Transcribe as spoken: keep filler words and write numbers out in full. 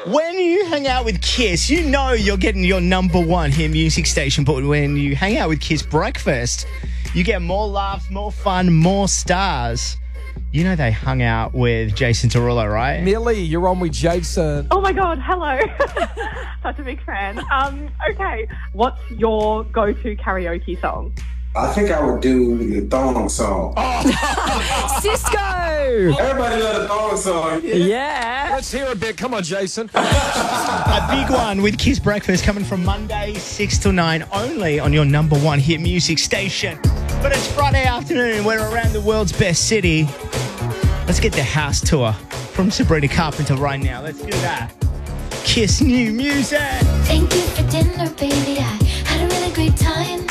When you hang out with Kiss, you know you're getting your number one hit music station. But when you hang out with Kiss Breakfast, you get more laughs, more fun, more stars. You know they hung out with Jason Derulo, right? Millie, you're on with Jason. Oh my God, hello. Such a big fan. Um, okay, what's your go-to karaoke song? I think I would do the thong song. Cisco! Everybody love the thong song. Yeah. Yeah. Let's hear a bit. Come on, Jason. A big one with Kiss Breakfast coming from Monday, six to nine, only on your number one hit music station. But it's Friday afternoon. We're around the world's best city. Let's get the house tour from Sabrina Carpenter right now. Let's do that. Kiss new music. Thank you for dinner, baby. I had a really great time.